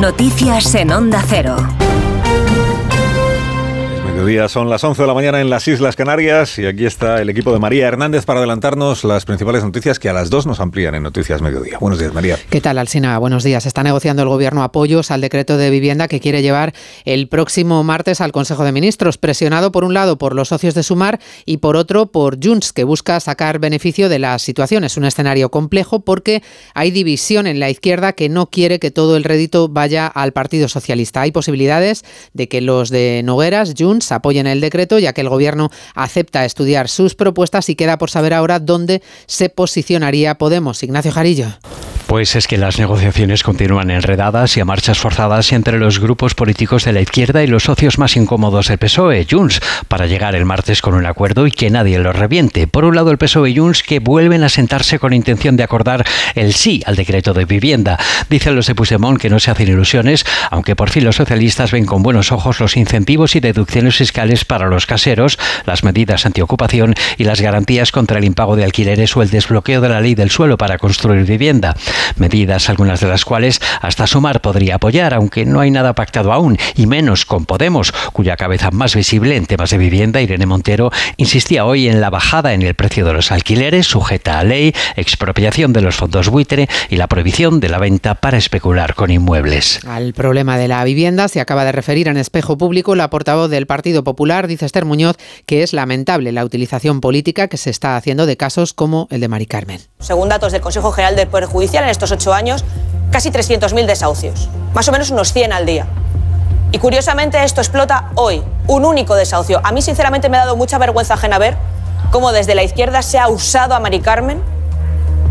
Noticias en Onda Cero. Mediodía, son las 11 de la mañana en las Islas Canarias y aquí está el equipo de María Hernández para adelantarnos las principales noticias que a las 2 nos amplían en Noticias Mediodía. Buenos días, María. ¿Qué tal, Alsina? Buenos días. Está negociando el Gobierno apoyos al decreto de vivienda que quiere llevar el próximo martes al Consejo de Ministros, presionado por un lado por los socios de Sumar y por otro por Junts, que busca sacar beneficio de la situación. Es un escenario complejo porque hay división en la izquierda que no quiere que todo el rédito vaya al Partido Socialista. Hay posibilidades de que los de Nogueras, Junts, apoyen el decreto, ya que el Gobierno acepta estudiar sus propuestas y queda por saber ahora dónde se posicionaría Podemos. Ignacio Jarillo. Pues es que las negociaciones continúan enredadas y a marchas forzadas entre los grupos políticos de la izquierda y los socios más incómodos del PSOE, Junts, para llegar el martes con un acuerdo y que nadie lo reviente. Por un lado, el PSOE y Junts, que vuelven a sentarse con intención de acordar el sí al decreto de vivienda. Dicen los de Puigdemont que no se hacen ilusiones, aunque por fin los socialistas ven con buenos ojos los incentivos y deducciones fiscales para los caseros, las medidas antiocupación y las garantías contra el impago de alquileres o el desbloqueo de la ley del suelo para construir vivienda. Medidas, algunas de las cuales hasta Sumar podría apoyar, aunque no hay nada pactado aún, y menos con Podemos, cuya cabeza más visible en temas de vivienda, Irene Montero, insistía hoy en la bajada en el precio de los alquileres, sujeta a ley, expropiación de los fondos buitre y la prohibición de la venta para especular con inmuebles. Al problema de la vivienda se acaba de referir en Espejo Público la portavoz del Partido Popular, dice Esther Muñoz, que es lamentable la utilización política que se está haciendo de casos como el de Mari Carmen. Según datos del Consejo General del Poder Judicial, en estos 8 años, casi 300.000 desahucios, más o menos unos 100 al día. Y curiosamente esto explota hoy, un único desahucio. A mí sinceramente me ha dado mucha vergüenza ajena ver cómo desde la izquierda se ha usado a Mari Carmen